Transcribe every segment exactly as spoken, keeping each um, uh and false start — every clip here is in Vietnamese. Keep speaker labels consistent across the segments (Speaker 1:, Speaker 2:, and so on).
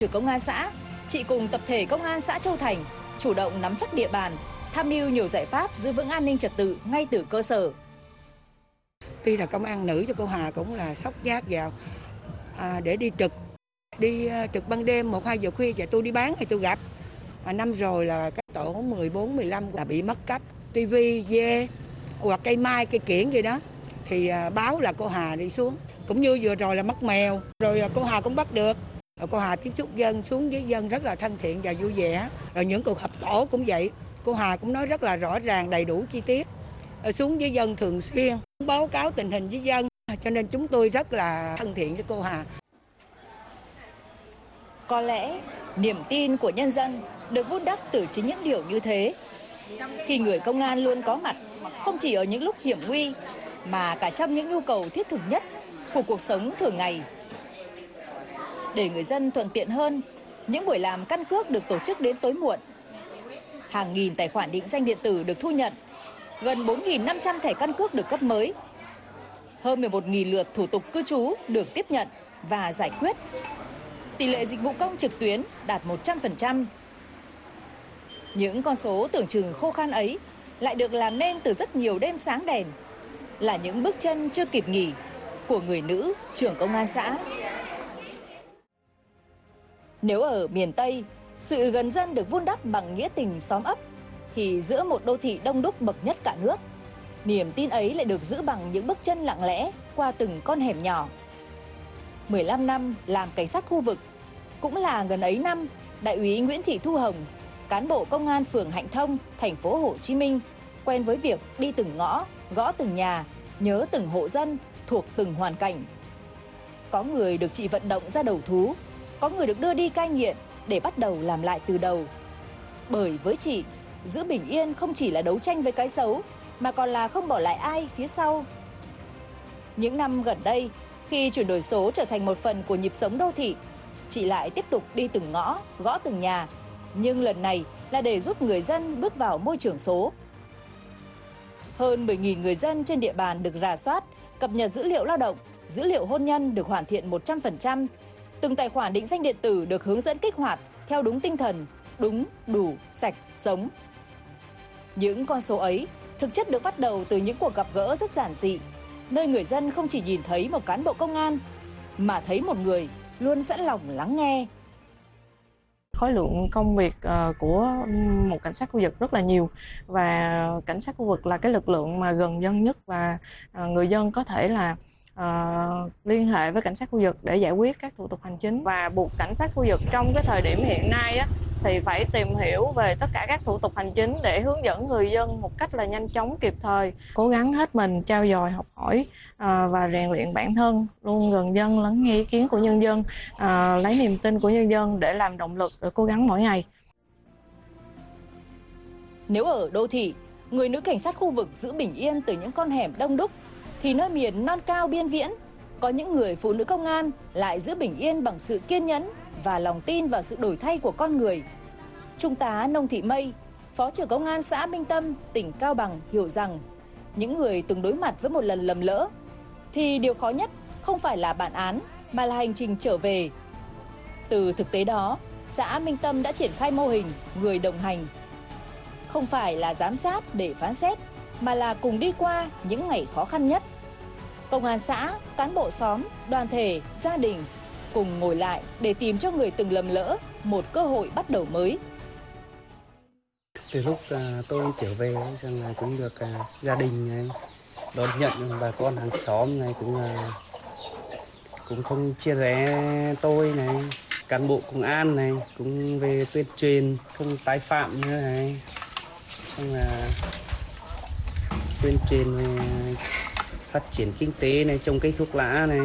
Speaker 1: Từ công an xã, chị cùng tập thể công an xã Châu Thành chủ động nắm chắc địa bàn, tham mưu nhiều giải pháp giữ vững an ninh trật tự ngay từ cơ sở.
Speaker 2: Tuy là công an nữ cho cô Hà cũng là xốc vác vào à, để đi trực, đi uh, trực ban đêm một hai giờ khuya, và tôi đi bán thì tôi gặp. À, năm rồi là cái tổ mười bốn, mười lăm là bị mất cắp tivi, dê hoặc cây mai, cây kiển gì đó, thì à, báo là cô Hà đi xuống. Cũng như vừa rồi là mất mèo, rồi à, cô Hà cũng bắt được. Rồi cô Hà tiếp xúc dân, xuống với dân rất là thân thiện và vui vẻ. Rồi những cuộc họp tổ cũng vậy, cô Hà cũng nói rất là rõ ràng, đầy đủ chi tiết. Rồi xuống với dân thường xuyên, báo cáo tình hình với dân, cho nên chúng tôi rất là thân thiện với cô Hà.
Speaker 1: Có lẽ niềm tin của nhân dân được vun đắp từ chính những điều như thế. Khi người công an luôn có mặt, không chỉ ở những lúc hiểm nguy, mà cả trong những nhu cầu thiết thực nhất của cuộc sống thường ngày. Để người dân thuận tiện hơn, những buổi làm căn cước được tổ chức đến tối muộn. Hàng nghìn tài khoản định danh điện tử được thu nhận, gần bốn nghìn năm trăm thẻ căn cước được cấp mới. Hơn mười một nghìn lượt thủ tục cư trú được tiếp nhận và giải quyết. Tỷ lệ dịch vụ công trực tuyến đạt một trăm phần trăm. Những con số tưởng chừng khô khan ấy lại được làm nên từ rất nhiều đêm sáng đèn, là những bước chân chưa kịp nghỉ của người nữ trưởng công an xã. Nếu ở miền Tây, sự gần dân được vun đắp bằng nghĩa tình xóm ấp, thì giữa một đô thị đông đúc bậc nhất cả nước, niềm tin ấy lại được giữ bằng những bước chân lặng lẽ qua từng con hẻm nhỏ. mười lăm năm làm cảnh sát khu vực, cũng là gần ấy năm Đại úy Nguyễn Thị Thu Hồng, cán bộ công an phường Hạnh Thông, thành phố Hồ Chí Minh, quen với việc đi từng ngõ, gõ từng nhà, nhớ từng hộ dân, thuộc từng hoàn cảnh. Có người được chị vận động ra đầu thú, có người được đưa đi cai nghiện để bắt đầu làm lại từ đầu. Bởi với chị, giữ bình yên không chỉ là đấu tranh với cái xấu, mà còn là không bỏ lại ai phía sau. Những năm gần đây, khi chuyển đổi số trở thành một phần của nhịp sống đô thị, chị lại tiếp tục đi từng ngõ, gõ từng nhà, nhưng lần này là để giúp người dân bước vào môi trường số. Hơn mười nghìn người dân trên địa bàn được rà soát, cập nhật dữ liệu lao động, dữ liệu hôn nhân được hoàn thiện một trăm phần trăm. Từng tài khoản định danh điện tử được hướng dẫn kích hoạt theo đúng tinh thần, đúng, đủ, sạch, sống. Những con số ấy thực chất được bắt đầu từ những cuộc gặp gỡ rất giản dị, nơi người dân không chỉ nhìn thấy một cán bộ công an, mà thấy một người luôn sẵn lòng lắng nghe.
Speaker 3: Khối lượng công việc của một cảnh sát khu vực rất là nhiều, và cảnh sát khu vực là cái lực lượng mà gần dân nhất, và người dân có thể là uh, liên hệ với cảnh sát khu vực để giải quyết các thủ tục hành chính. Và buộc cảnh sát khu vực trong cái thời điểm hiện nay á, thì phải tìm hiểu về tất cả các thủ tục hành chính để hướng dẫn người dân một cách là nhanh chóng, kịp thời. Cố gắng hết mình trau dồi, học hỏi à, và rèn luyện bản thân, luôn gần dân, lắng nghe ý kiến của nhân dân, à, lấy niềm tin của nhân dân để làm động lực để cố gắng mỗi ngày.
Speaker 1: Nếu ở đô thị, người nữ cảnh sát khu vực giữ bình yên từ những con hẻm đông đúc, thì nơi miền non cao biên viễn, có những người phụ nữ công an lại giữ bình yên bằng sự kiên nhẫn và lòng tin vào sự đổi thay của con người. Trung tá Nông Thị Mây, Phó trưởng Công an xã Minh Tâm, tỉnh Cao Bằng hiểu rằng, những người từng đối mặt với một lần lầm lỡ, thì điều khó nhất không phải là bản án, mà là hành trình trở về. Từ thực tế đó, xã Minh Tâm đã triển khai mô hình người đồng hành. Không phải là giám sát để phán xét, mà là cùng đi qua những ngày khó khăn nhất. Công an xã, cán bộ xóm, đoàn thể, gia đình cùng ngồi lại để tìm cho người từng lầm lỡ một cơ hội bắt đầu mới.
Speaker 4: Từ lúc uh, tôi trở về rằng là cũng được uh, gia đình này, đón nhận bà con hàng xóm này cũng uh, cũng không chia rẽ tôi này, cán bộ công an này cũng về tuyên truyền không tái phạm như thế này, xong là tuyên truyền về phát triển kinh tế này, trồng cây thuốc lá này.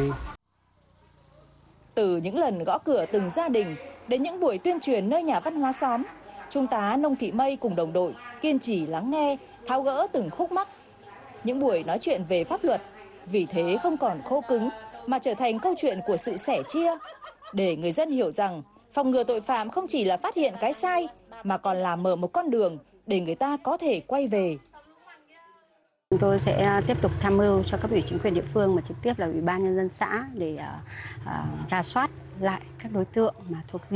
Speaker 1: Từ những lần gõ cửa từng gia đình đến những buổi tuyên truyền nơi nhà văn hóa xóm, Trung tá Nông Thị Mây cùng đồng đội kiên trì lắng nghe, tháo gỡ từng khúc mắc. Những buổi nói chuyện về pháp luật vì thế không còn khô cứng, mà trở thành câu chuyện của sự sẻ chia, để người dân hiểu rằng phòng ngừa tội phạm không chỉ là phát hiện cái sai, mà còn là mở một con đường để người ta có thể quay về.
Speaker 5: Chúng tôi sẽ tiếp tục tham mưu cho cấp ủy chính quyền địa phương, mà trực tiếp là Ủy ban nhân dân xã, để uh, uh, rà soát lại các đối tượng mà thuộc diện